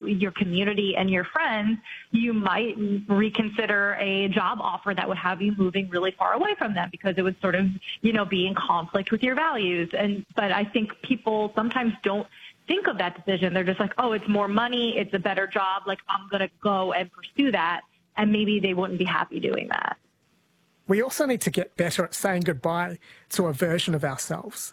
your community and your friends, you might reconsider a job offer that would have you moving really far away from them because it would sort of, be in conflict with your values. But I think people sometimes don't think of that decision. They're just like, oh, it's more money, it's a better job, like I'm going to go and pursue that. And maybe they wouldn't be happy doing that. We also need to get better at saying goodbye to a version of ourselves.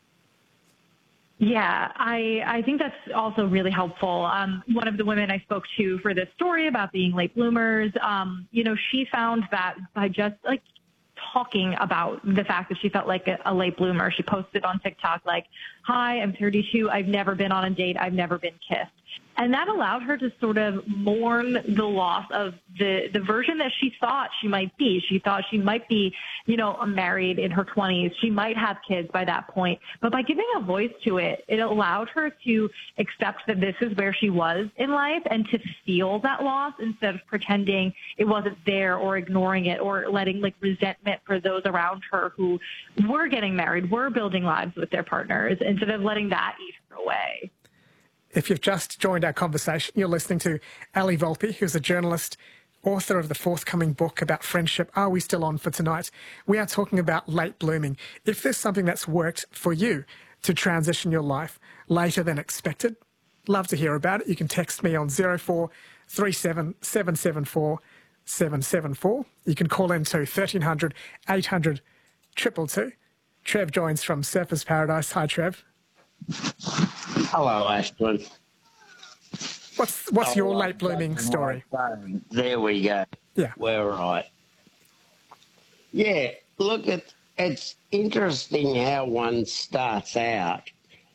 Yeah, I think that's also really helpful. One of the women I spoke to for this story about being late bloomers, she found that by just talking about the fact that she felt like a late bloomer, she posted on TikTok like, "Hi, I'm 32. I've never been on a date. I've never been kissed." And that allowed her to sort of mourn the loss of the version that she thought she might be. She thought she might be, married in her 20s. She might have kids by that point. But by giving a voice to it, it allowed her to accept that this is where she was in life and to feel that loss instead of pretending it wasn't there or ignoring it or letting resentment for those around her who were getting married, were building lives with their partners, instead of letting that eat her away. If you've just joined our conversation, you're listening to Ali Volpe, who's a journalist, author of the forthcoming book about friendship, Are We Still On For Tonight? We are talking about late blooming. If there's something that's worked for you to transition your life later than expected, love to hear about it. You can text me on 0437 774 774. You can call in to 1300 800 222. Trev joins from Surfers Paradise. Hi, Trev. Hello, Ashton. What's your late blooming story? There we go. Yeah. We're right. Yeah, look, it's interesting how one starts out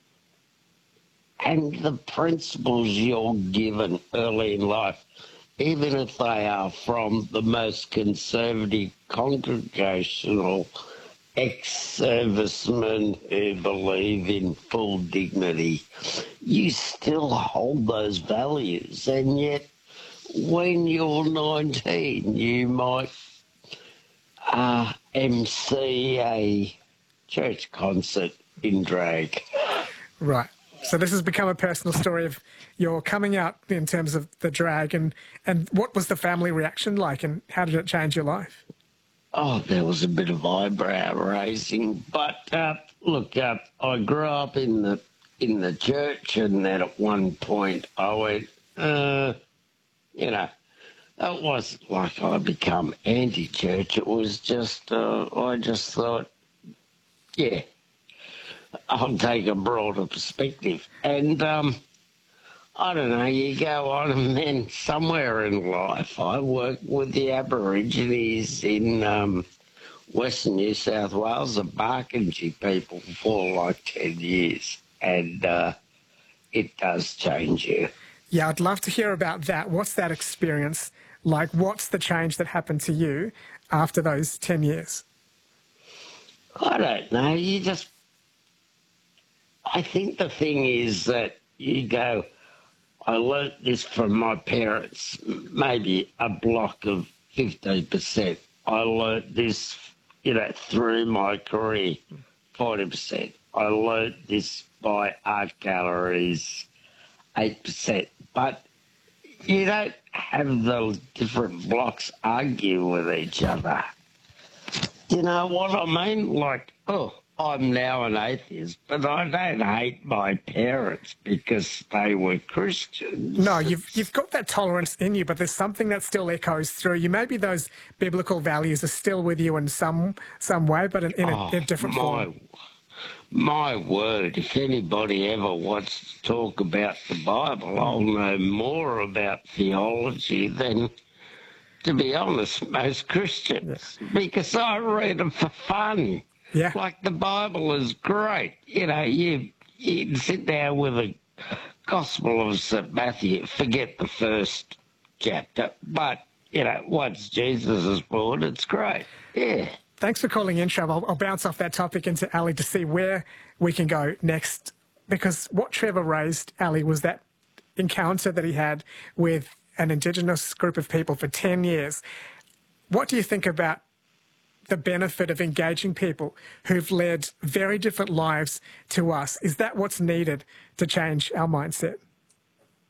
and the principles you're given early in life, even if they are from the most conservative congregational ex-servicemen who believe in full dignity, you still hold those values. And yet, when you're 19, you might MC a church concert in drag. Right. So this has become a personal story of your coming out in terms of the drag. And what was the family reaction like, and how did it change your life? Oh, there was a bit of eyebrow raising, but look, I grew up in the church, and then at one point I went, it wasn't like I become anti-church. It was just, I just thought, yeah, I'll take a broader perspective, and I don't know, you go on, and then somewhere in life I worked with the Aborigines in Western New South Wales, the Barkindji people, for like 10 years. And it does change you. Yeah, I'd love to hear about that. What's that experience like? What's the change that happened to you after those 10 years? I don't know. I think the thing is that you go, I learnt this from my parents, maybe a block of 15%. I learnt this, through my career, 40%. I learnt this by art galleries, 8%. But you don't have the different blocks argue with each other. You know what I mean? Like, I'm now an atheist, but I don't hate my parents because they were Christians. No, you've got that tolerance in you, but there's something that still echoes through you. Maybe those biblical values are still with you in some way, but in a different form. My word, if anybody ever wants to talk about the Bible, I'll know more about theology than, to be honest, most Christians, because I read them for fun. Yeah. Like, the Bible is great. You sit down with the Gospel of St. Matthew, forget the first chapter, but, once Jesus is born, it's great. Yeah. Thanks for calling in, Trev. I'll bounce off that topic into Ali to see where we can go next, because what Trevor raised, Ali, was that encounter that he had with an Indigenous group of people for 10 years. What do you think about the benefit of engaging people who've led very different lives to us? Is that what's needed to change our mindset?